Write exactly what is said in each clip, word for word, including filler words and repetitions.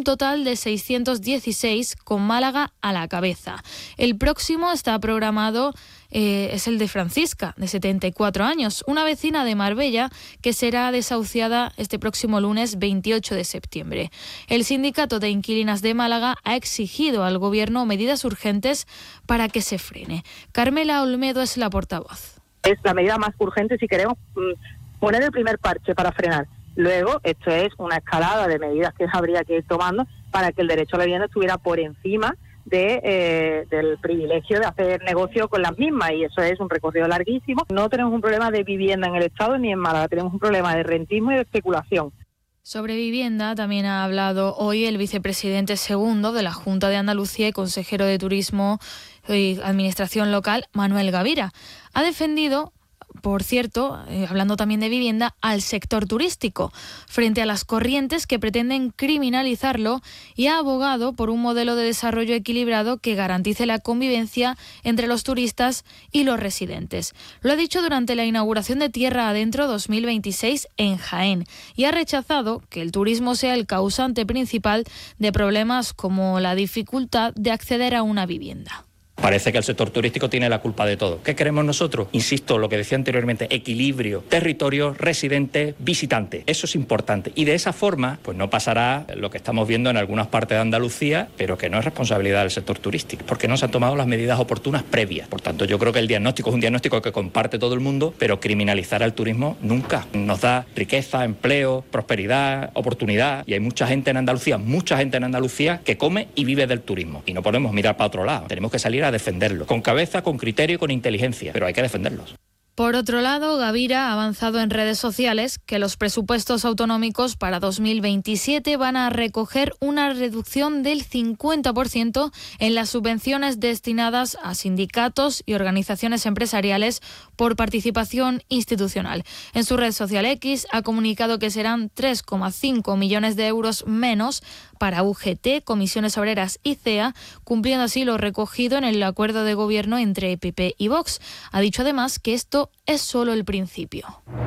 un total de seiscientos dieciséis, con Málaga a la cabeza. El próximo está programado eh, es el de Francisca, de setenta y cuatro años, una vecina de Marbella que será desahuciada este próximo lunes veintiocho de septiembre. El sindicato de inquilinas de Málaga ha exigido al Gobierno medidas urgentes para que se frene. Carmela Olmedo es la portavoz. Es la medida más urgente si queremos poner el primer parche para frenar. Luego, esto es una escalada de medidas que habría que ir tomando para que el derecho a la vivienda estuviera por encima de eh, del privilegio de hacer negocio con las mismas, y eso es un recorrido larguísimo. No tenemos un problema de vivienda en el Estado ni en Málaga, tenemos un problema de rentismo y de especulación. Sobre vivienda también ha hablado hoy el vicepresidente segundo de la Junta de Andalucía y consejero de Turismo y Administración Local, Manuel Gavira. Ha defendido, por cierto, eh, hablando también de vivienda, al sector turístico, frente a las corrientes que pretenden criminalizarlo, y ha abogado por un modelo de desarrollo equilibrado que garantice la convivencia entre los turistas y los residentes. Lo ha dicho durante la inauguración de Tierra Adentro dos mil veintiséis en Jaén, y ha rechazado que el turismo sea el causante principal de problemas como la dificultad de acceder a una vivienda. Parece que el sector turístico tiene la culpa de todo. ¿Qué queremos nosotros? Insisto, lo que decía anteriormente, equilibrio, territorio, residente, visitante. Eso es importante. Y de esa forma, pues no pasará lo que estamos viendo en algunas partes de Andalucía, pero que no es responsabilidad del sector turístico, porque no se han tomado las medidas oportunas previas. Por tanto, yo creo que el diagnóstico es un diagnóstico que comparte todo el mundo, pero criminalizar al turismo nunca. Nos da riqueza, empleo, prosperidad, oportunidad. Y hay mucha gente en Andalucía, mucha gente en Andalucía que come y vive del turismo. Y no podemos mirar para otro lado. Tenemos que salir a defenderlo, con cabeza, con criterio y con inteligencia, pero hay que defenderlos. Por otro lado, Gavira ha avanzado en redes sociales que los presupuestos autonómicos para dos mil veintisiete van a recoger una reducción del cincuenta por ciento en las subvenciones destinadas a sindicatos y organizaciones empresariales por participación institucional. En su red social X ha comunicado que serán tres coma cinco millones de euros menos para U G T, Comisiones Obreras y C E A, cumpliendo así lo recogido en el acuerdo de gobierno entre P P y Vox. Ha dicho además que esto es solo el principio.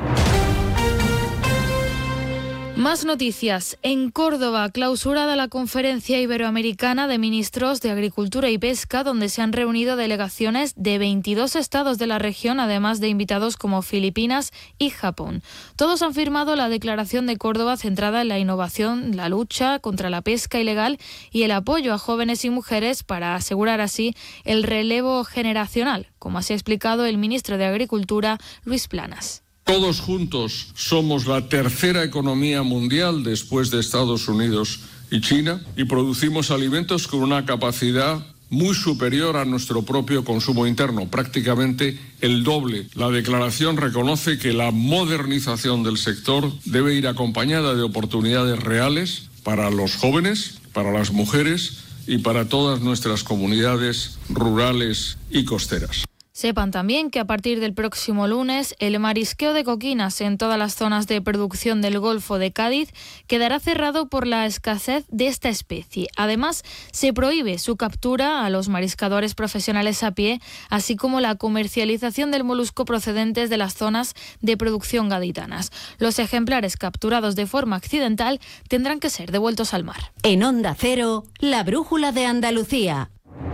Más noticias. En Córdoba, clausurada la Conferencia Iberoamericana de Ministros de Agricultura y Pesca, donde se han reunido delegaciones de veintidós estados de la región, además de invitados como Filipinas y Japón. Todos han firmado la Declaración de Córdoba centrada en la innovación, la lucha contra la pesca ilegal y el apoyo a jóvenes y mujeres para asegurar así el relevo generacional, como así ha explicado el ministro de Agricultura, Luis Planas. Todos juntos somos la tercera economía mundial después de Estados Unidos y China, y producimos alimentos con una capacidad muy superior a nuestro propio consumo interno, prácticamente el doble. La declaración reconoce que la modernización del sector debe ir acompañada de oportunidades reales para los jóvenes, para las mujeres y para todas nuestras comunidades rurales y costeras. Sepan también que a partir del próximo lunes el marisqueo de coquinas en todas las zonas de producción del Golfo de Cádiz quedará cerrado por la escasez de esta especie. Además, se prohíbe su captura a los mariscadores profesionales a pie, así como la comercialización del molusco procedentes de las zonas de producción gaditanas. Los ejemplares capturados de forma accidental tendrán que ser devueltos al mar. En Onda Cero, la brújula de Andalucía.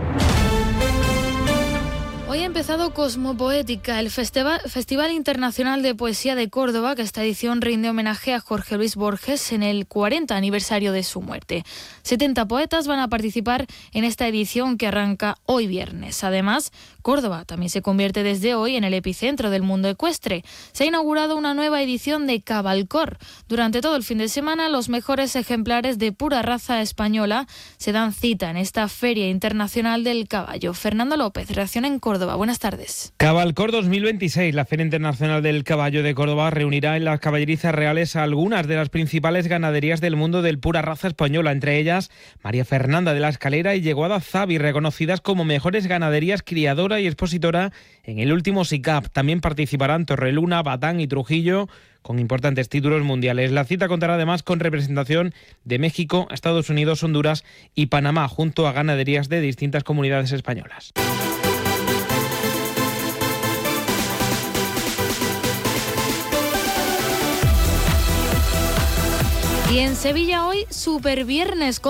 Hoy ha empezado Cosmopoética, el Festival, Festival Internacional de Poesía de Córdoba, que esta edición rinde homenaje a Jorge Luis Borges en el cuarenta aniversario de su muerte. setenta poetas van a participar en esta edición que arranca hoy viernes. Además, Córdoba también se convierte desde hoy en el epicentro del mundo ecuestre. Se ha inaugurado una nueva edición de Cabalcor. Durante todo el fin de semana, los mejores ejemplares de pura raza española se dan cita en esta Feria Internacional del Caballo. Fernando López, reacciona en Córdoba. Buenas tardes. Cabalcor dos mil veintiséis, la Feria Internacional del Caballo de Córdoba, reunirá en las caballerizas reales a algunas de las principales ganaderías del mundo del pura raza española, entre ellas María Fernanda de la Escalera y Yeguada Zavi, reconocidas como mejores ganaderías criadora y expositora en el último S I C A P. También participarán Torreluna, Batán y Trujillo, con importantes títulos mundiales. La cita contará además con representación de México, Estados Unidos, Honduras y Panamá, junto a ganaderías de distintas comunidades españolas. Y en Sevilla hoy, super viernes con